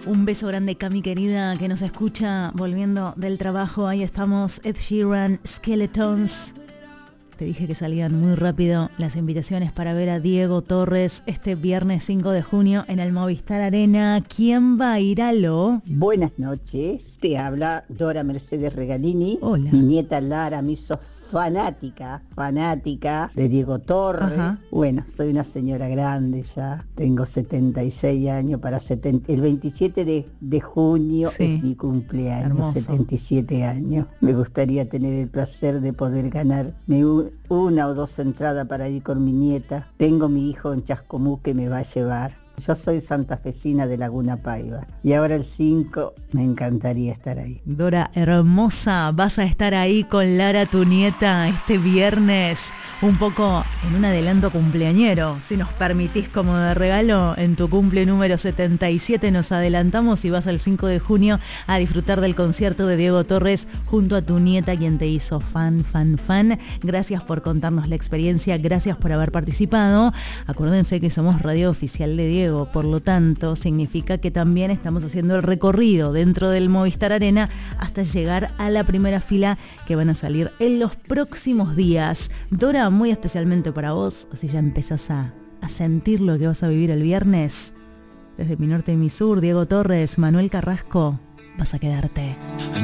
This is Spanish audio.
Un beso grande, Cami querida, que nos escucha volviendo del trabajo. Ahí estamos, Ed Sheeran, Skeletons. Te dije que salían muy rápido las invitaciones para ver a Diego Torres este viernes 5 de junio en el Movistar Arena. ¿Quién va a ir a lo? Buenas noches, te habla Dora Mercedes Regalini. Hola. Mi nieta Lara me hizo fanática de Diego Torres. Ajá. Bueno, soy una señora grande ya, tengo 76 años, el 27 de junio Sí. es mi cumpleaños, Hermoso. 77 años. Me gustaría tener el placer de poder ganarme una o dos entradas para ir con mi nieta. Tengo mi hijo en Chascomús que me va a llevar. Yo soy santafesina de Laguna Paiva y ahora el 5 me encantaría estar ahí. Dora, hermosa, vas a estar ahí con Lara, tu nieta, este viernes, un poco en un adelanto cumpleañero. Si nos permitís como de regalo, en tu cumple número 77 nos adelantamos y vas al 5 de junio a disfrutar del concierto de Diego Torres junto a tu nieta, quien te hizo fan. Gracias por contarnos la experiencia, gracias por haber participado. Acuérdense que somos radio oficial de Diego, por lo tanto significa que también estamos haciendo el recorrido dentro del Movistar Arena hasta llegar a la primera fila, que van a salir en los próximos días. Dora, muy especialmente para vos, si ya empezás a sentir lo que vas a vivir el viernes, desde mi norte y mi sur, Diego Torres, Manuel Carrasco, vas a quedarte.